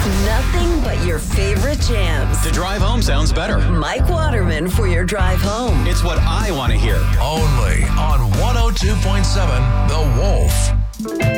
Nothing but your favorite jams. The drive home sounds better. Mike Waterman for your drive home. It's what I want to hear. Only on 102.7 The Wolf.